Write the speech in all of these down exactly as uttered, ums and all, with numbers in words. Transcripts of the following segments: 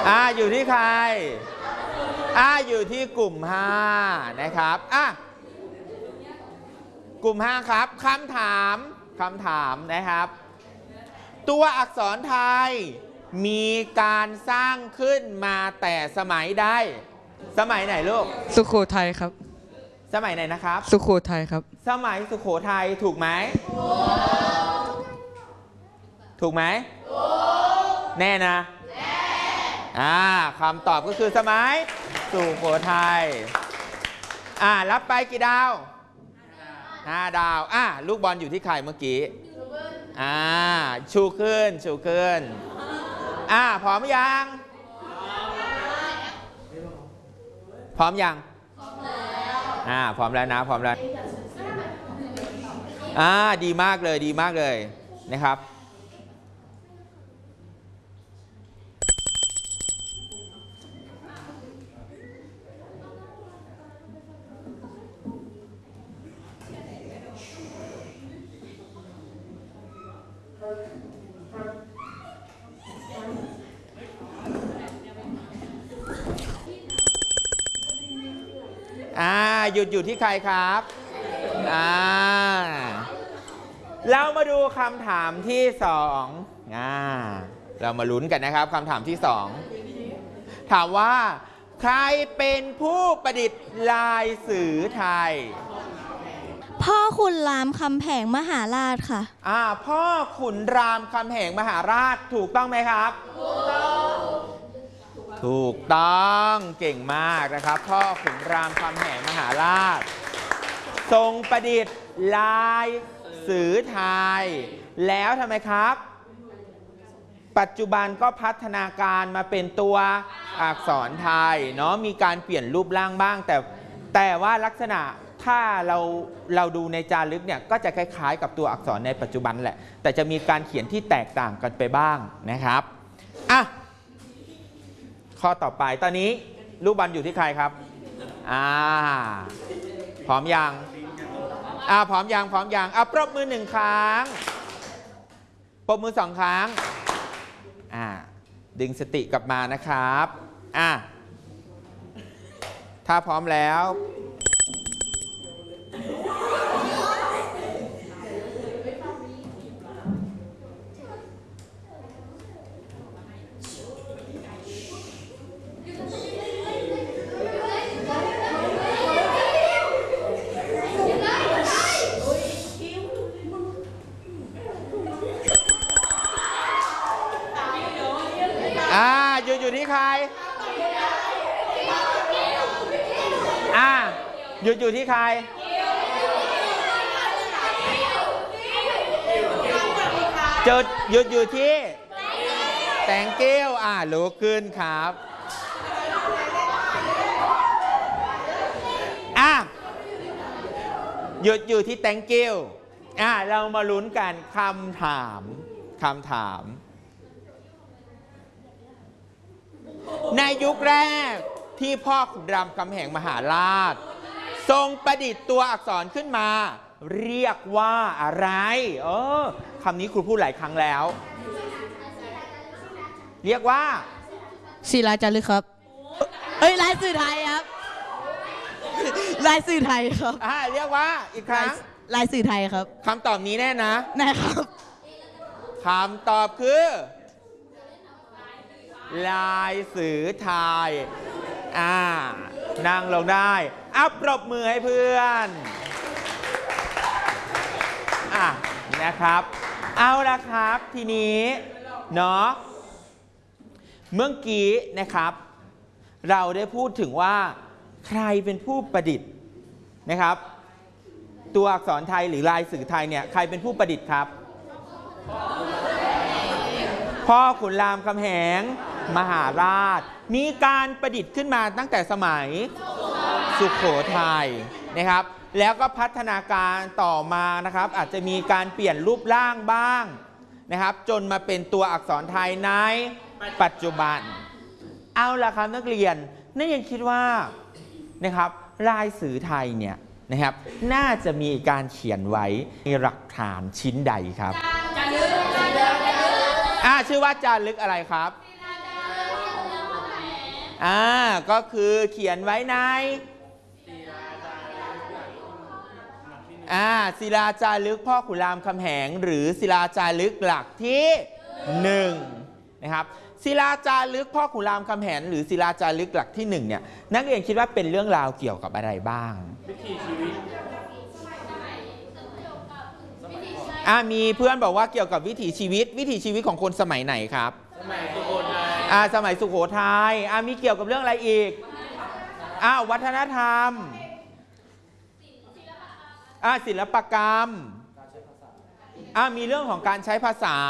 อ่าอยู่ที่ใครอ่าอยู่ที่กลุ่มห้านะครับอ่ะกลุ่มห้าครับคำถามคำถามนะครับตัวอักษรไทยมีการสร้างขึ้นมาแต่สมัยใดสมัยไหนลูกสุโขทัยครับสมัยไหนนะครับสุโขทัยครับสมัยสุโขทัยถูกไหมถูกไหมแน่นะแน่อ่าคำตอบก็คือสมัยสุโขทัยอ่ารับไปกี่ดาวห้าดาวอ่ะลูกบอลอยู่ที่ใครเมื่อกี้อ่าชูขึ้นชูขึ้นอ่าพร้อมยังพร้อมยังอ่าพร้อมแล้วนะพร้อมแล้วอ่าดีมากเลยดีมากเลยนะครับอ่าหยุดอยู่ที่ใครครับอ่าเรามาดูคำถามที่สองอ่าเรามาลุ้นกันนะครับคำถามที่สองถามว่าใครเป็นผู้ประดิษฐ์ลายสื่อไทยพ่อขุนรามคำแหงมหาราชค่ะอ่าพ่อขุนรามคำแหงมหาราชถูกต้องไหมครับถูกต้องถูกต้องเก่งมากนะครับพ่อขุนรามคำแหงมหาราชทรงประดิษฐ์ลายสื่อไทยแล้วทำไมครับปัจจุบันก็พัฒนาการมาเป็นตัวอักษรไทยเนาะมีการเปลี่ยนรูปร่างบ้างแต่แต่ว่าลักษณะถ้าเราเราดูในจารึกเนี่ยก็จะคล้ายๆกับตัวอักษรในปัจจุบันแหละแต่จะมีการเขียนที่แตกต่างกันไปบ้างนะครับอ่ะข้อต่อไปตอนนี้ลูกบอลอยู่ที่ใครครับอ่าพร้อมยังอ่าพร้อมยังพร้อมยังอ่ะปรบมือหนึ่งครั้งปรบมือสองครั้งอ่าดึงสติกลับมานะครับอ่ะถ้าพร้อมแล้วอ่าอยู่อยู่ที่ใครอ่าหยุดอยู่ที่ใครจุดหยุดอยู่ที่แตงเกี้ยวอ่าลุกขึ้นครับอ่าหยุดอยู่ที่แตงเกี้ยวอ่าเรามาลุ้นกันคำถามคำถามในยุคแรกที่พ่อขุนรามคำแหงมหาราชทรงประดิษฐ์ตัวอักษรขึ้นมาเรียกว่าอะไรเออคำนี้ครูพูดหลายครั้งแล้วเรียกว่าศิลาจารึกครับเอ้ยลายสื่อไทยครับลายสื่อไทยครับอ่าเรียกว่าอีกครั้งลายสื่อไทยครับคำตอบนี้แน่นะแน่ครับคำตอบคือลายสื่อไทยอ่านั่งลงได้อัปรบมือให้เพื่อนอ่ะนะครับเอาละครับทีนี้เนาะเมื่อกี้นะครับเราได้พูดถึงว่าใครเป็นผู้ประดิษฐ์นะครับตัวอักษรไทยหรือลายสื่อไทยเนี่ยใครเป็นผู้ประดิษฐ์ครับพ่อขุนรามคำแหงมหาราชมีการประดิษฐ์ขึ้นมาตั้งแต่สมัยสุโขทัยนะครับแล้วก็พัฒนาการต่อมานะครับอาจจะมีการเปลี่ยนรูปร่างบ้างนะครับจนมาเป็นตัวอักษรไทยในปัจจุบันเอาล่ะครับนักเรียนนั่นยังคิดว่านะครับลายสื่อไทยเนี่ยนะครับน่าจะมีการเขียนไว้ในหลักฐานชิ้นใดครับอ่าชื่อว่าจารึกอะไรครับอ่าก็คือเขียนไว้ในอ่าศิลาจารึกพ่อขุนรามคำแหงหรือศิลาจารึกหลักที่หนึ่งนะครับศิลาจารึกพ่อขุนรามคำแหงหรือศิลาจารึกหลักที่หนึ่งเนี่ยนักเรียนคิดว่าเป็นเรื่องราวเกี่ยวกับอะไรบ้างวิถีชีวิตอ่ามีเพื่อนบอกว่าเกี่ยวกับวิถีชีวิตวิถีชีวิตของคนสมัยไหนครับสมัยสุโขทัยอ่าสมัยสุโขทัยอ่ามีเกี่ยวกับเรื่องอะไรอีกอ้าววัฒนธรรมอ่าศิลปกรรมอ่ามีเรื่องของการใช้ภาษา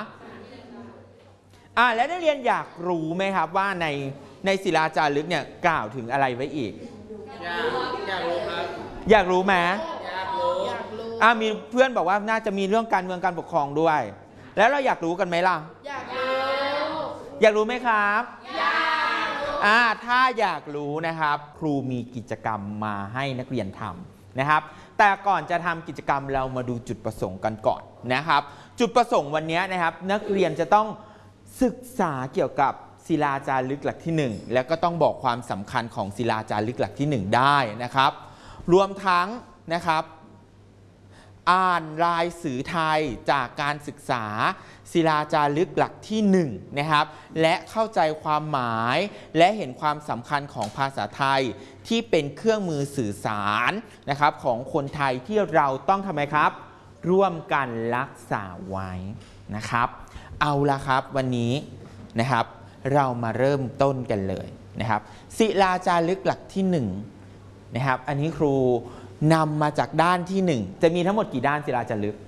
อ่าและนักเรียนอยากรู้ไหมครับว่าในในศิลาจารึกเนี่ยกล่าวถึงอะไรไว้อีกอยากอยากรู้ครับอยากรู้ไหมอยากรู้อ่ามีเพื่อนบอกว่าน่าจะมีเรื่องการเมืองการปกครองด้วยแล้วเราอยากรู้กันไหมล่ะอยากรู้อยากรู้ไหมครับอยากรู้อ่าถ้าอยากรู้นะครับครูมีกิจกรรมมาให้นักเรียนทำนะครับแต่ก่อนจะทำกิจกรรมเรามาดูจุดประสงค์กันก่อนนะครับจุดประสงค์วันนี้นะครับนักเรียนจะต้องศึกษาเกี่ยวกับศิลาจารึกหลักที่หนึ่งแล้วก็ต้องบอกความสำคัญของศิลาจารึกหลักที่หนึ่งได้นะครับรวมทั้งนะครับอ่านลายสื่อไทยจากการศึกษาศิลาจารึกหลักที่หนึ่งนะครับและเข้าใจความหมายและเห็นความสำคัญของภาษาไทยที่เป็นเครื่องมือสื่อสารนะครับของคนไทยที่เราต้องทำไมครับร่วมกันรักษาไว้นะครับเอาละครับวันนี้นะครับเรามาเริ่มต้นกันเลยนะครับศิลาจารึกหลักที่หนึ่งนะครับอันนี้ครูนำมาจากด้านที่หนึ่งจะมีทั้งหมดกี่ด้านศิลาจารึก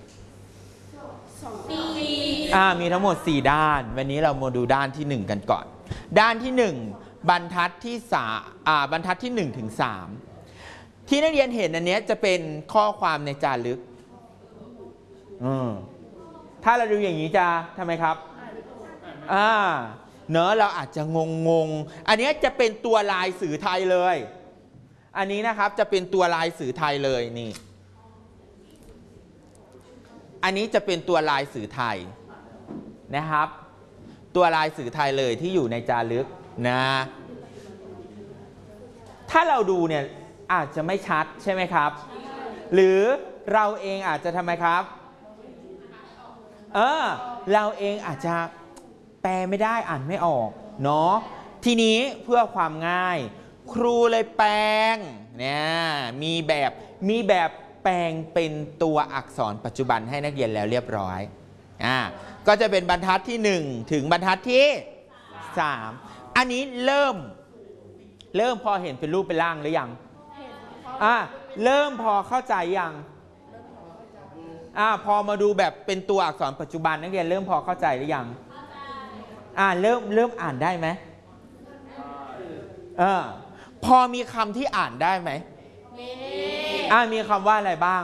อ่ามีทั้งหมดสี่ด้านวันนี้เรามาดูด้านที่หนึ่งกันก่อนด้านที่หนึ่งบรรทัดที่สามอ่าบรรทัดที่หนึ่งถึงสามที่นักเรียนเห็นอันนี้จะเป็นข้อความในจารึกอืมถ้าเราดูอย่างนี้จะทำไมครับอ่าเนอะเราอาจจะงงงอันนี้จะเป็นตัวลายสื่อไทยเลยอันนี้นะครับจะเป็นตัวลายสื่อไทยเลยนี่อันนี้จะเป็นตัวลายสื่อไทยนะครับตัวลายสื่อไทยเลยที่อยู่ในจารึกนะถ้าเราดูเนี่ยอาจจะไม่ชัดใช่ไหมครับหรือเราเองอาจจะทำไมครับเออเราเองอาจจะแปลไม่ได้อ่านไม่ออกเนาะทีนี้เพื่อความง่ายครูเลยแปลงเนี่ยมีแบบมีแบบแปลงเป็นตัวอักษรปัจจุบันให้นักเรียนแล้วเรียบร้อยอ่าก็จะเป็นบรรทัดที่หนึ่งถึงบรรทัดที่สามอันนี้เริ่มเริ่มพอเห็นเป็นรูปเป็นร่างหรือยังอ่าเริ่มพอเข้าใจยังอ่าพอมาดูแบบเป็นตัวอักษรปัจจุบันนักเรียนเริ่มพอเข้าใจหรือยังอ่าเริ่มเริ่มอ่านได้ไหมเออพอมีคำที่อ่านได้ไหมอ่ามีคำว่าอะไรบ้าง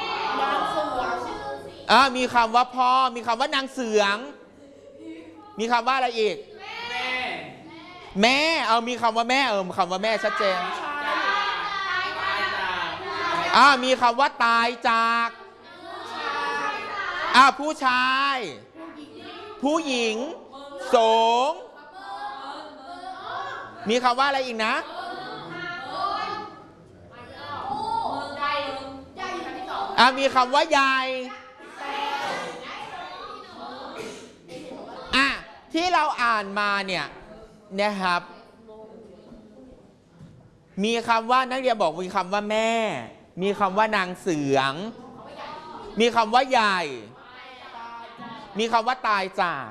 อ่ามีคำว่าพ่อมีคำว่านางเสืองมีคำว่าอะไรอีกแม่แม่เอามีคำว่าแม่เออคำว่าแม่ชัดเจนอ่ามีคำว่าตายจากอ่าผู้ชายผู้หญิงสงมีคำว่าอะไรอีกนะอ่ามีคำว่ายายอ่ะที่เราอ่านมาเนี่ยนะครับมีคำว่านักเรียนบอกมีคำว่าแม่มีคำว่านางเสืองมีคำว่าใหญ่มีคำว่าตายจาก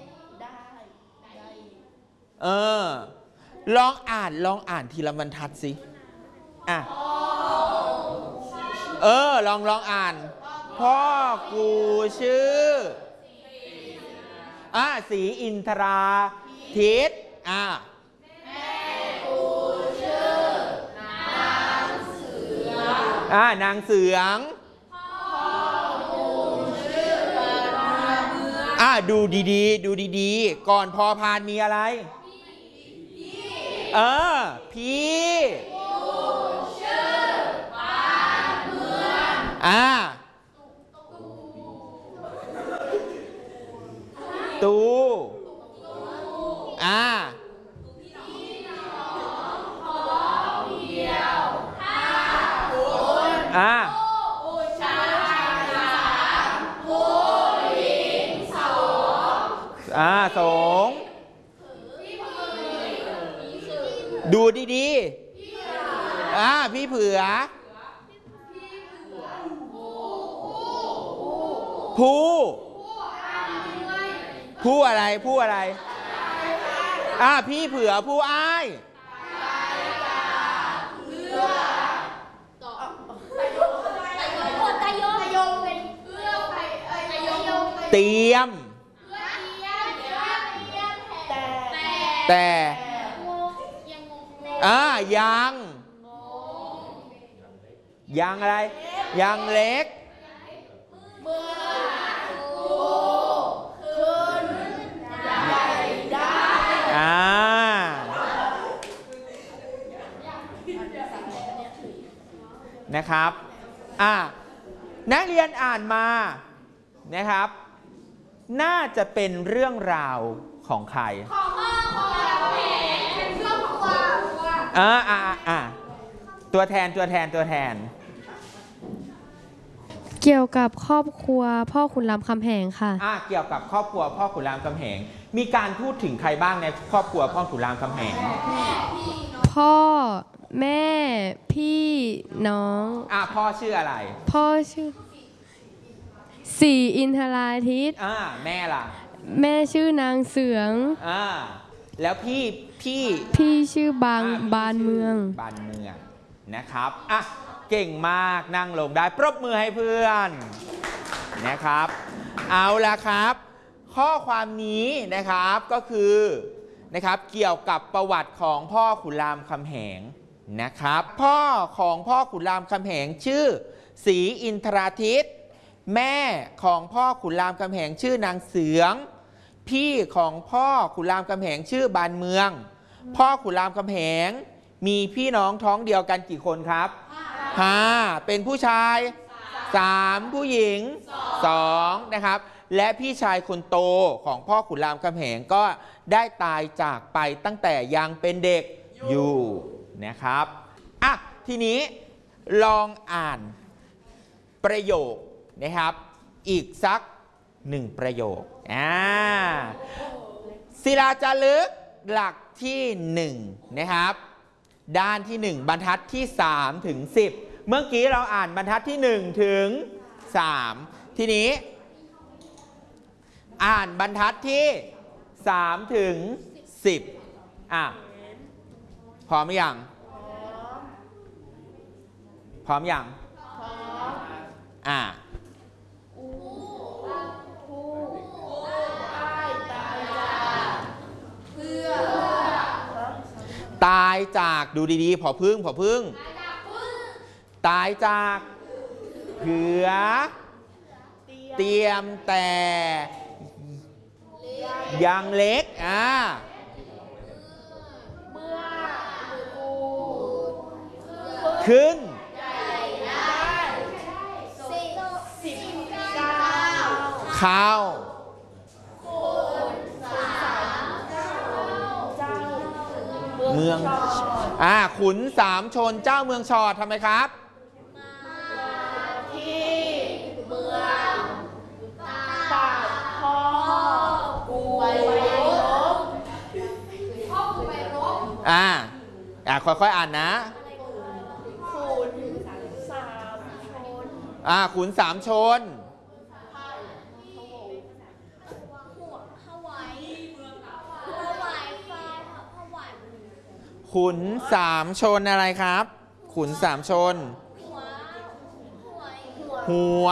เออลองอ่านลองอ่านทีละบรรทัดสิอ่ะเออลองลองอ่านพ่อกูชื่ออ่ะศรีอินทราทิศอ่ะแม่กูชื่อนางเสืองอ่ะนางเสืองพ่อกูชื่อปราเมืองอ่ะดูดีๆดูดีๆก่อนพอพานมีอะไรเออพี่ชื่อปานเมืองอ่าตูอ่าอ่าสงดูดีๆอ่าพี่เผือผู้ผู้อะไรผู้อะไรอ่าพี่เผือผู้อ้ายเตรียมแต่อ่ายังยังอะไรยังเล็กอ่านะครับอ่านักเรียนอ่านมานะครับน่าจะเป็นเรื่องราวของใครของพ่อของแม่เป็นครอบครัวอ่าอ่าอ่าตัวแทนตัวแทนตัวแทนเกี่ยวกับครอบครัวพ่อขุนรามคำแหงค่ะอ่าเกี่ยวกับครอบครัวพ่อขุนรามคำแหงมีการพูดถึงใครบ้างในครอบครัวพ่อขุนรามคำแหงพ่อแม่พี่น้องอ่าพ่อชื่ออะไรพ่อชื่อศรีอินทราทิตอ่าแม่ล่ะแม่ชื่อนางเสืองอ่าแล้วพี่พี่พี่ชื่อบางบานเมืองบานเมืองนะครับอ่ะเก่งมากนั่งลงได้ปรบมือให้เพื่อนนะครับเอาละครับข้อความนี้นะครับก็คือนะครับเกี่ยวกับประวัติของพ่อขุนรามคำแหงนะครับพ่อของพ่อขุนรามคำแหงชื่อศรีอินทราทิตแม่ของพ่อขุนรามคำแหงชื่อนางเสืองพี่ของพ่อขุนรามคำแหงชื่อบานเมืองพ่อขุนรามคำแหงมีพี่น้องท้องเดียวกันกี่คนครับห้าเป็นผู้ชายสามผู้หญิงสองนะครับและพี่ชายคนโตของพ่อขุนรามคำแหงก็ได้ตายจากไปตั้งแต่ยังเป็นเด็กอยู่นะครับอ่ะทีนี้ลองอ่านประโยคนะครับอีกสักหนึ่งประโยคอ่าศิลาจารึกหลักที่หนึ่งนะครับด้านที่หนึ่งบรรทัดที่สามถึงสิบเมื่อกี้เราอ่านบรรทัดที่หนึ่งถึงสามทีนี้อ่านบรรทัดที่สามถึงสิบอ่ะพร้อมหรือยังพร้อมยังอ่ะตายจากดูดีๆผอพึ่งผอพึ่งตายจากเผือเตรียมแต่ยังเล็กอ่าขึ้นเข้าเมืองอ่าขุนสามชนเจ้าเมืองชอดทำไมครับที่เมืองตัดพ่อกูไปรบพ่อกูไปรบอ่าอ่าค่อยๆอ่านนะขุนสามชนอ่าขุนสามชนขุนสามชนอะไรครับขุนสามชนหัว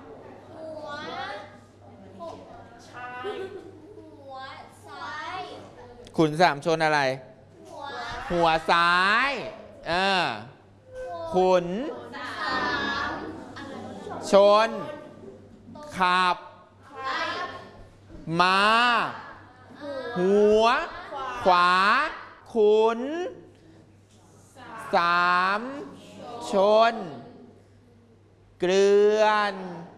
ขุนสามชนอะไรหัวซ้ายเออขุนชนขับมาหัวขวาขุนสามชนเกลือน